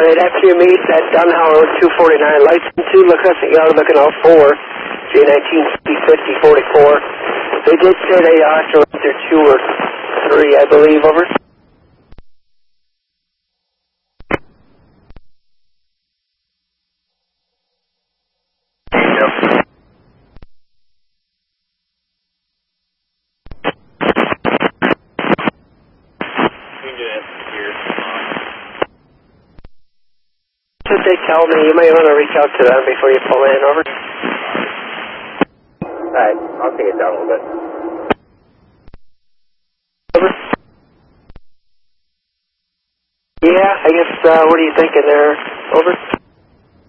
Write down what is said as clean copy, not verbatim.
right after you meet that Dunhauer 249 license 2, look us at yard looking out 4, J19 5044. They did say they have to run through 2 or 3, I believe, over. What they tell me, you may want to reach out to them before you pull in, over. Alright, I'll take it down a little bit. Over. Yeah, I guess, what are you thinking there? Over.